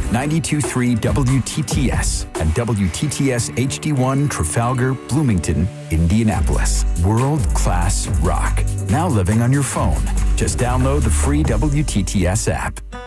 92.3 WTTS and WTTS HD1 Trafalgar, Bloomington, Indianapolis. World-class rock. Now living on your phone. Just download the free WTTS app.